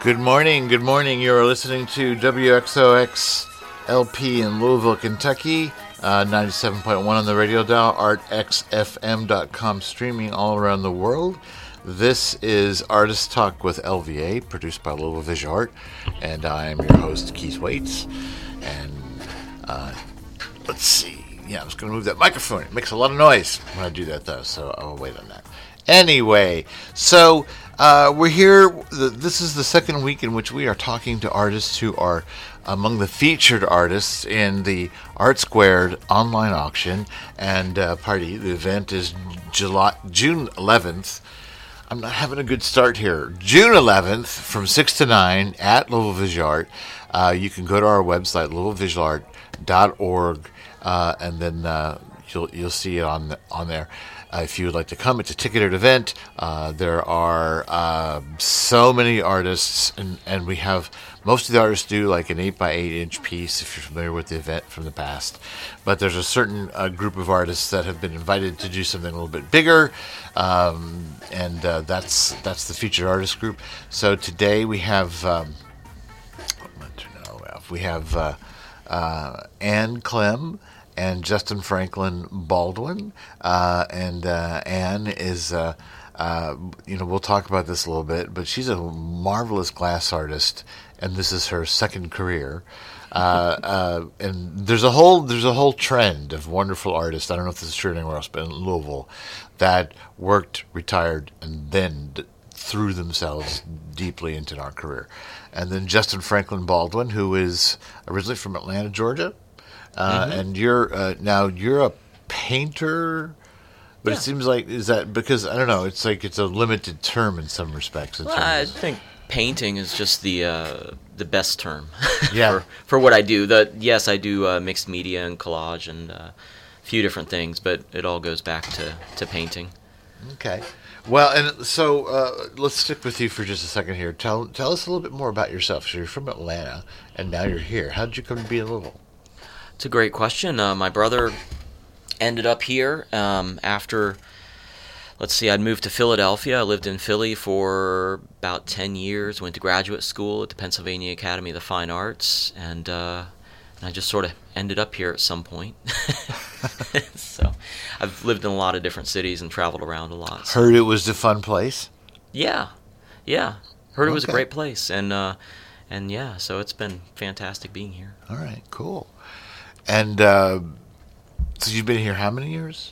Good morning. Good morning. You're listening to WXOX LP in Louisville, Kentucky, 97.1 on the radio dial, artxfm.com, streaming all around the world. This is Artist Talk with LVA, produced by Louisville Visual Art, and I am your host, Keith Waits. And let's see. Yeah, I was going to move that microphone. It makes a lot of noise when I do that, though, so I'll wait on that. Anyway, so we're here. This is the second week in which we are talking to artists who are among the featured artists in the Art Squared online auction and party. The event is June 11th. I'm not having a good start here. June 11th from 6 to 9 at Louisville Visual Art. You can go to our website, louisvillevisualart.org, and then you'll see it on there. If you would like to come, it's a ticketed event. There are so many artists, and we have most of the artists do like an 8x8 inch piece, if you're familiar with the event from the past. But there's a certain group of artists that have been invited to do something a little bit bigger, and that's the featured artist group. So today we have Ann Clem and Justin Franklin Baldwin, and Anne is, we'll talk about this a little bit, but she's a marvelous glass artist, and this is her second career. And there's a whole trend of wonderful artists. I don't know if this is true anywhere else, but in Louisville, that worked, retired, and then threw themselves deeply into an art career. And then Justin Franklin Baldwin, who is originally from Atlanta, Georgia. And you're a painter, but yeah. It seems like, is that because, I don't know, it's like it's a limited term in some respects. Well, I think painting is just the best term yeah. for what I do. Yes, I do mixed media and collage and a few different things, but it all goes back to painting. Okay. Well, and so let's stick with you for just a second here. Tell us a little bit more about yourself. So you're from Atlanta, and now you're here. How did you come to be in Louisville? It's a great question. My brother ended up here after, I'd moved to Philadelphia. I lived in Philly for about 10 years, went to graduate school at the Pennsylvania Academy of the Fine Arts, and I just sort of ended up here at some point. So I've lived in a lot of different cities and traveled around a lot. So. Heard it was a fun place? Yeah. Heard it was a great place, and yeah, so it's been fantastic being here. All right, cool. And so you've been here how many years?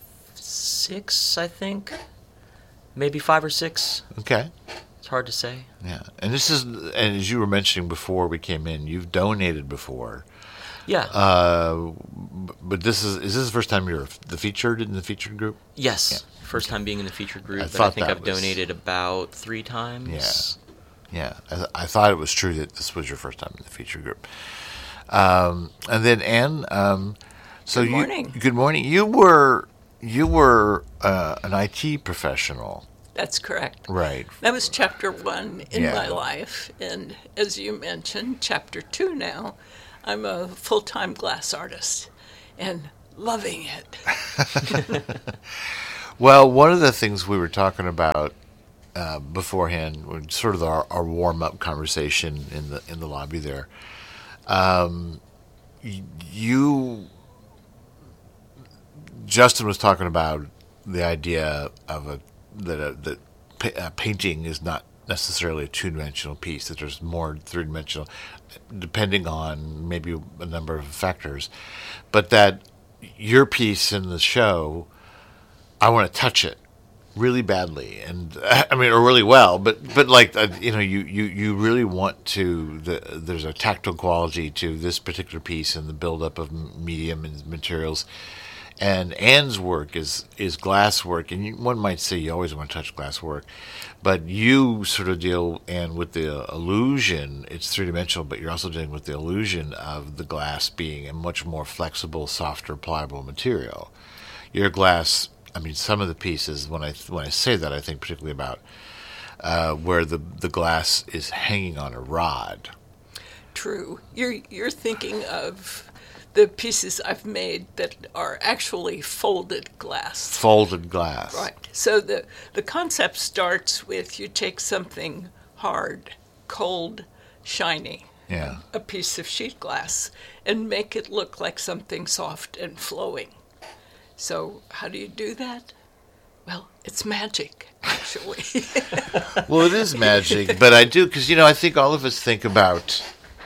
6, I think. Maybe 5 or 6. Okay. It's hard to say. Yeah. And as you were mentioning before we came in, you've donated before. Yeah. But this is the first time you're in the featured group? Yes. Yeah. First time being in the featured group. I think I've donated about 3 times. Yeah. I thought it was true that this was your first time in the featured group. And then Anne, good morning. Good morning. You were an IT professional. That's correct. Right. That was chapter 1 in my life, and as you mentioned, chapter 2 now. I'm a full-time glass artist, and loving it. Well, one of the things we were talking about beforehand, sort of our warm-up conversation in the lobby there. Justin was talking about the idea of that painting is not necessarily a two-dimensional piece, that there's more three-dimensional, depending on maybe a number of factors, but that your piece in the show, I want to touch it really badly, and I mean, or really well, but like you really want to. There's a tactile quality to this particular piece and the buildup of medium and materials. And Anne's work is glass work, and one might say you always want to touch glass work, but you sort of deal, Anne, with the illusion. It's three-dimensional, but you're also dealing with the illusion of the glass being a much more flexible, softer, pliable material. Your glass. I mean, some of the pieces, when I say that, I think particularly about where the glass is hanging on a rod. True. You're thinking of the pieces I've made that are actually folded glass. Folded glass. Right. So the concept starts with you take something hard, cold, shiny, Yeah. a piece of sheet glass, and make it look like something soft and flowing. So how do you do that? Well, it's magic, actually. Well, it is magic, but I do, because, I think all of us think about,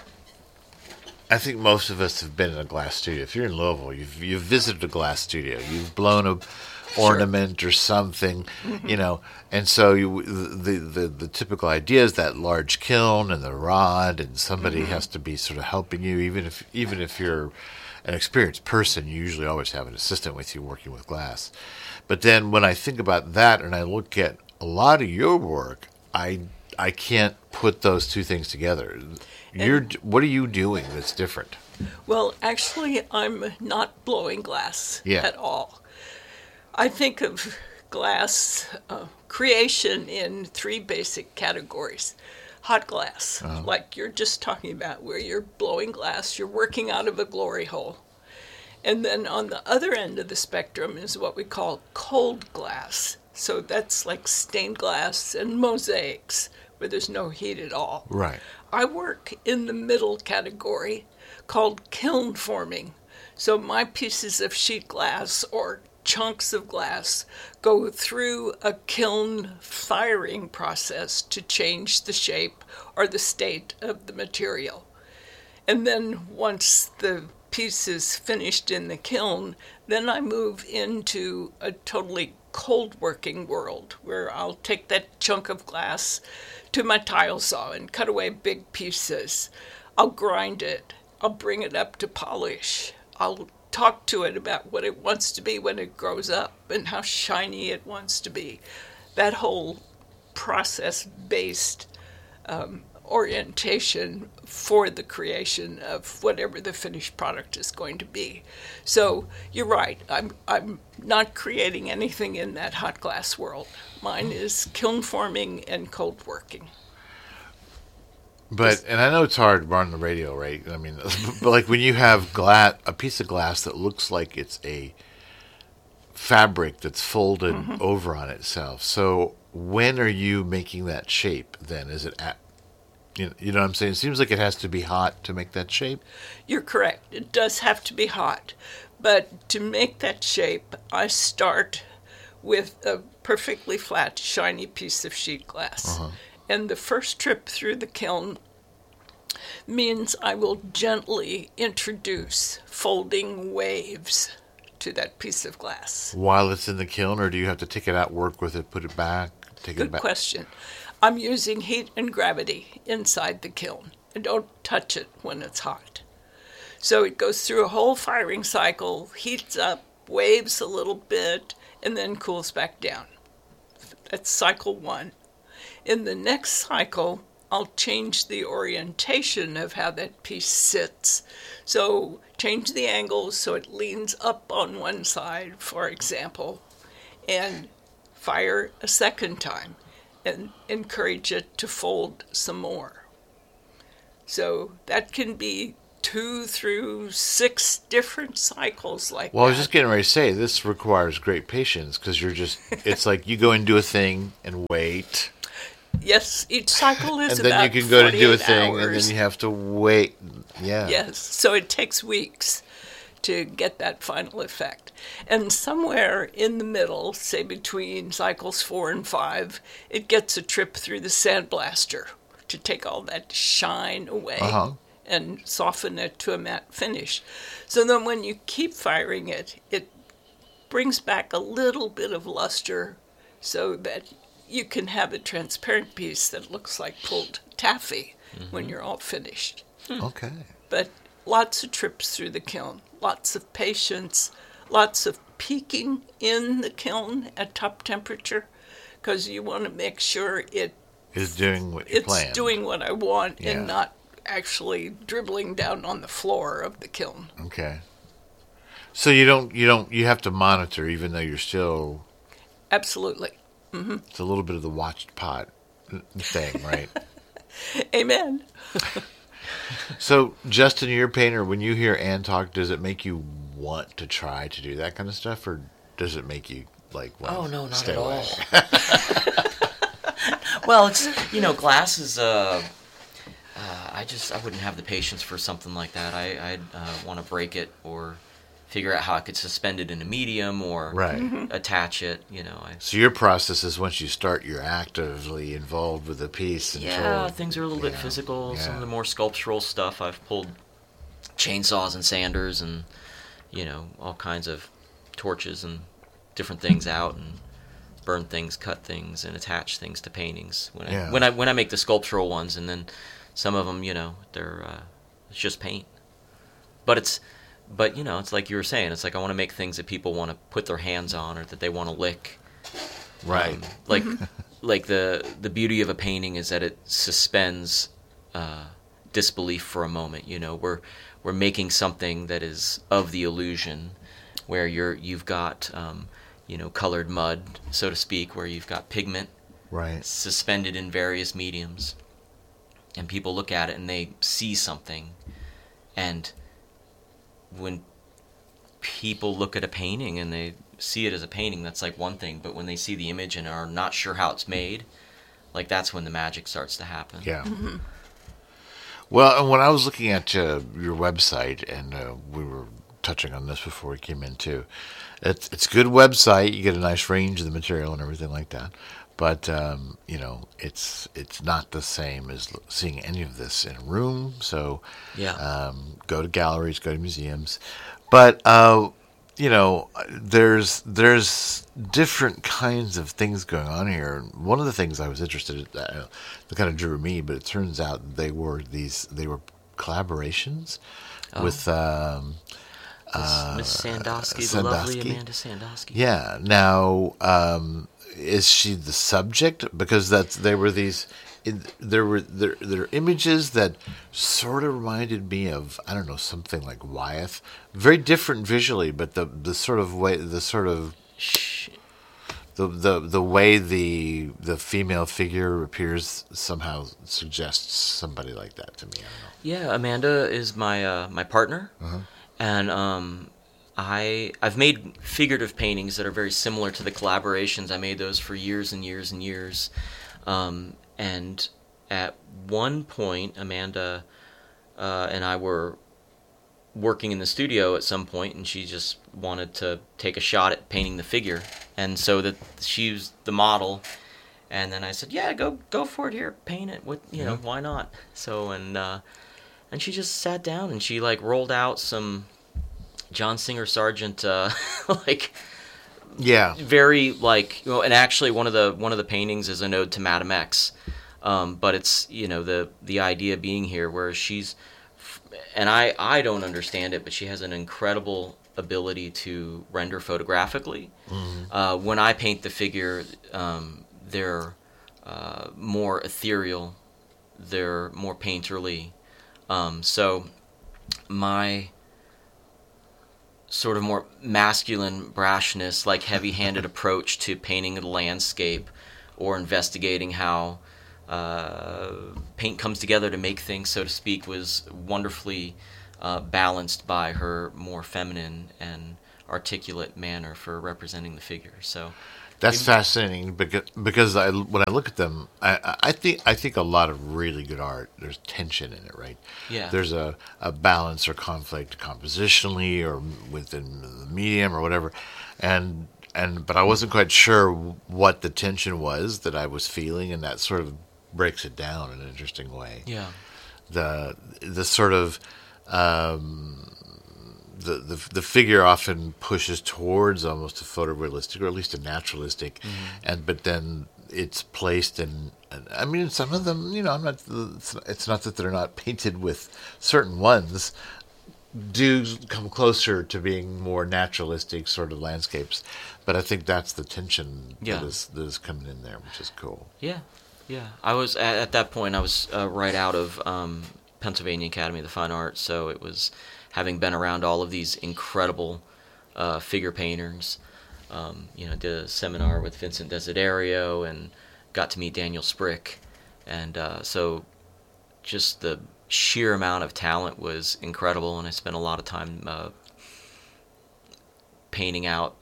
I think most of us have been in a glass studio. If you're in Louisville, you've visited a glass studio. You've blown a ornament or something, and so the typical idea is that large kiln and the rod, and somebody has to be sort of helping you, even if you're an experienced person, you usually always have an assistant with you working with glass. But then when I think about that and I look at a lot of your work, I can't put those two things together. What are you doing that's different? Well, actually, I'm not blowing glass at all. I think of glass creation in three basic categories. Hot glass, like you're just talking about, where you're blowing glass, you're working out of a glory hole. And then on the other end of the spectrum is what we call cold glass. So that's like stained glass and mosaics, where there's no heat at all. Right. I work in the middle category called kiln forming. So my pieces of sheet glass or chunks of glass go through a kiln firing process to change the shape or the state of the material. And then once the piece is finished in the kiln, then I move into a totally cold working world where I'll take that chunk of glass to my tile saw and cut away big pieces. I'll grind it. I'll bring it up to polish. I'll talk to it about what it wants to be when it grows up and how shiny it wants to be. That whole process-based orientation for the creation of whatever the finished product is going to be. So you're right. I'm not creating anything in that hot glass world. Mine is kiln forming and cold working. But, and I know it's hard on the radio, right? I mean, but like when you have a piece of glass that looks like it's a fabric that's folded over on itself. So when are you making that shape then? Is it you know what I'm saying? It seems like it has to be hot to make that shape. You're correct. It does have to be hot. But to make that shape, I start with a perfectly flat, shiny piece of sheet glass. And the first trip through the kiln means I will gently introduce folding waves to that piece of glass. While it's in the kiln, or do you have to take it out, work with it, put it back, take it back? Good question. I'm using heat and gravity inside the kiln. I don't touch it when it's hot. So it goes through a whole firing cycle, heats up, waves a little bit, and then cools back down. That's cycle one. In the next cycle, I'll change the orientation of how that piece sits. So change the angle so it leans up on one side, for example, and fire a second time and encourage it to fold some more. So that can be 2 through 6 different cycles like that. Well, I was just getting ready to say, this requires great patience because it's like you go and do a thing and wait. Yes, each cycle is about 48 hours. And then you can go to do a thing and then you have to wait. Yeah. Yes, so it takes weeks to get that final effect. And somewhere in the middle, say between cycles 4 and 5, it gets a trip through the sandblaster to take all that shine away and soften it to a matte finish. So then when you keep firing it, it brings back a little bit of luster so that you can have a transparent piece that looks like pulled taffy when you're all finished. Okay. But lots of trips through the kiln, lots of patience, lots of peeking in the kiln at top temperature, because you want to make sure it is doing what you planned. It's doing what I want and not actually dribbling down on the floor of the kiln. Okay. So you have to monitor even though you're still... Absolutely. It's a little bit of the watched pot thing, right? Amen. So, Justin, you're a painter. When you hear Ann talk, does it make you want to try to do that kind of stuff, or does it make you like? Want oh no, not stay at away? all. Well, it's glass is I wouldn't have the patience for something like that. I'd want to break it or figure out how I could suspend it in a medium or Right. attach it. So your process is once you start, you're actively involved with the piece. Yeah, things are a little bit physical. Some of the more sculptural stuff, I've pulled chainsaws and sanders and all kinds of torches and different things out and burn things, cut things, and attach things to paintings when I make the sculptural ones, and then some of them, they're it's just paint. But it's like you were saying, it's like I want to make things that people want to put their hands on or that they want to lick. Right. Like the beauty of a painting is that it suspends disbelief for a moment. We're making something that is of the illusion, where you've got colored mud, so to speak, where you've got pigment suspended in various mediums, and people look at it and they see something. And when people look at a painting and they see it as a painting, that's like one thing, but when they see the image and are not sure how it's made, like that's when the magic starts to happen. Yeah. Well, and when I was looking at your website, and we were touching on this before we came in too, it's a good website. You get a nice range of the material and everything like that. But it's not the same as seeing any of this in a room. So go to galleries, go to museums. But there's different kinds of things going on here. One of the things I was interested in that kind of drew me, but it turns out they were collaborations with Miss Sandusky, the lovely Amanda Sandusky. Yeah. Now, is she the subject? Because there were images that sort of reminded me of, I don't know, something like Wyeth. Very different visually, but the sort of way, the way the female figure appears somehow suggests somebody like that to me. I don't know. Yeah, Amanda is my partner. And I've made figurative paintings that are very similar to the collaborations. I made those for years and years and years. And at one point, Amanda and I were working in the studio at some point, and she just wanted to take a shot at painting the figure. And so that she was the model. And then I said, yeah, go for it here, paint it. Why not? So, and she just sat down and she rolled out some John Singer Sargent very and actually one of the paintings is an ode to Madame X, but it's the idea being here where she's, and I don't understand it, but she has an incredible ability to render photographically. When I paint the figure, they're more ethereal, they're more painterly. So my sort of more masculine brashness, heavy-handed approach to painting the landscape or investigating how paint comes together to make things, so to speak, was wonderfully balanced by her more feminine and articulate manner for representing the figure. So that's fascinating because when I look at them, I think a lot of really good art, there's tension in it, right? Yeah. There's a balance or conflict compositionally or within the medium or whatever, but I wasn't quite sure what the tension was that I was feeling, and that sort of breaks it down in an interesting way. Yeah. The sort of the figure often pushes towards almost a photorealistic or at least a naturalistic, but then it's placed in. I mean, some of them, it's not that they're not painted with certain ones. Do come closer to being more naturalistic sort of landscapes, but I think that's the tension that is coming in there, which is cool. Yeah. I was at that point. I was right out of Pennsylvania Academy of the Fine Arts, so it was having been around all of these incredible figure painters. Did a seminar with Vincent Desiderio and got to meet Daniel Sprick, and so just the sheer amount of talent was incredible, and I spent a lot of time painting out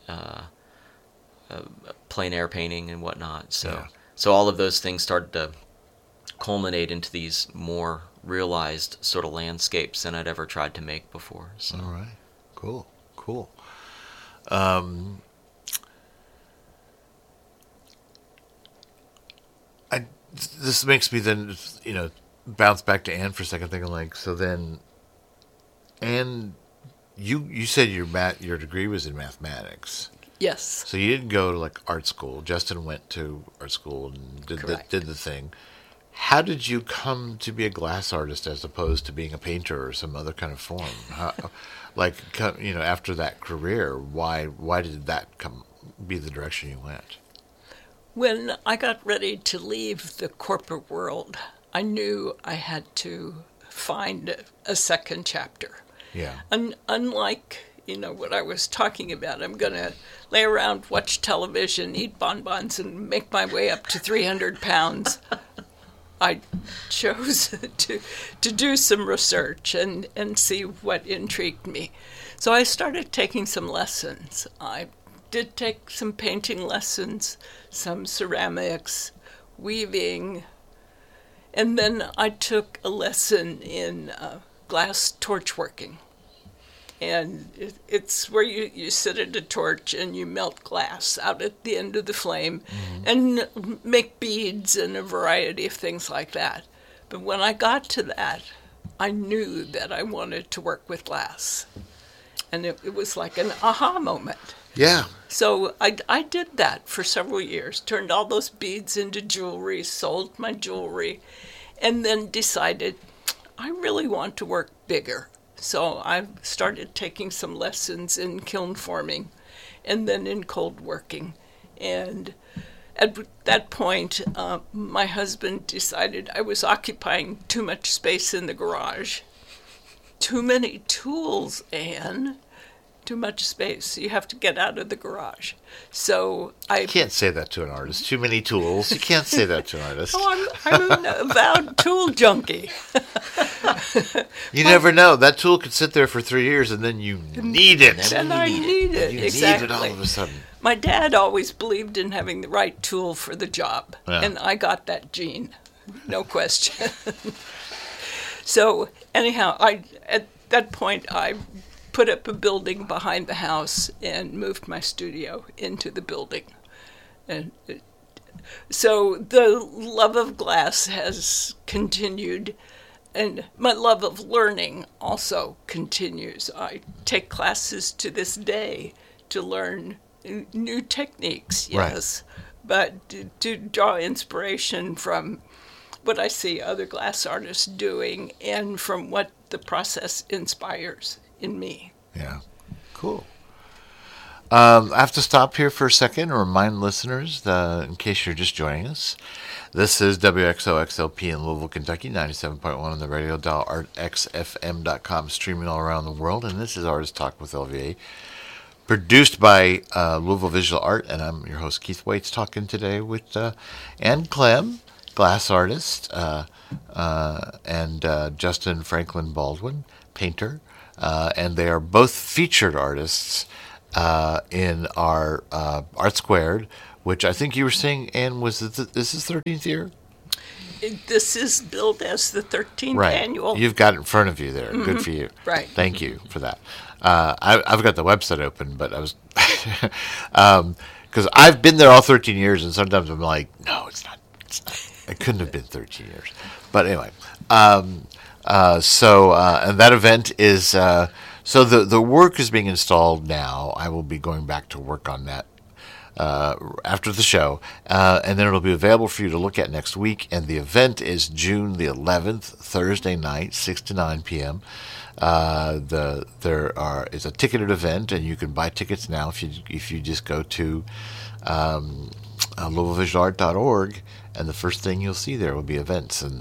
plein air painting and whatnot. So all of those things started to culminate into these more realized sort of landscapes than I'd ever tried to make before. So. All right. Cool. This makes me then, bounce back to Anne for a second, thinking like, so then, Anne, you said your degree was in mathematics. Yes. So you didn't go to like art school. Justin went to art school and did the thing. How did you come to be a glass artist as opposed to being a painter or some other kind of form? After that career, why did that be the direction you went? When I got ready to leave the corporate world, I knew I had to find a second chapter. Yeah. Unlike, what I was talking about, I'm going to lay around, watch television, eat bonbons, and make my way up to 300 pounds. I chose to do some research and see what intrigued me. So I started taking some lessons. I did take some painting lessons, some ceramics, weaving, and then I took a lesson in glass torch working. And it's where you sit at a torch and you melt glass out at the end of the flame and make beads and a variety of things like that. But when I got to that, I knew that I wanted to work with glass. And it was like an aha moment. Yeah. So I did that for several years, turned all those beads into jewelry, sold my jewelry, and then decided I really want to work bigger. So I started taking some lessons in kiln forming and then in cold working. And at that point, my husband decided I was occupying too much space in the garage. Too many tools, Anne. Too much space. You have to get out of the garage. So You can't say that to an artist. Too many tools. You can't say that to an artist. Oh, I'm an avowed tool junkie. You never know. That tool could sit there for 3 years and then you need it. And I need it. You Exactly. need it all of a sudden. My dad always believed in having the right tool for the job. Yeah. And I got that gene. No question. So anyhow, at that point, I put up a building behind the house and moved my studio into the building. And so the love of glass has continued, and my love of learning also continues. I take classes to this day to learn new techniques, yes, but to draw inspiration from what I see other glass artists doing and from what the process inspires in me. Yeah, cool. I have to stop here for a second and remind listeners, in case you're just joining us, this is WXOXLP in Louisville, Kentucky, 97.1 on the radio dial, artxfm.com, streaming all around the world, and this is Artist Talk with LVA, produced by Louisville Visual Art, and I'm your host, Keith Waits, talking today with Anne Clem, glass artist, and Justin Franklin Baldwin, painter. And they are both featured artists in our Art Squared, which I think you were saying, Anne, was this is 13th year? This is billed as the 13th right. annual. You've got it in front of you there. Mm-hmm. Good for you. Right. Thank you for that. I've got the website open, but I was because I've been there all 13 years, and sometimes I'm like, no, it's not. It couldn't have been 13 years. But anyway, and that event is so the work is being installed now. I will be going back to work on that after the show, and then it'll be available for you to look at next week. And the event is June the 11th, Thursday night, 6 to 9 p.m. It's a ticketed event, and you can buy tickets now if you just go to LouisvilleVisualArt.org, and the first thing you'll see there will be events, and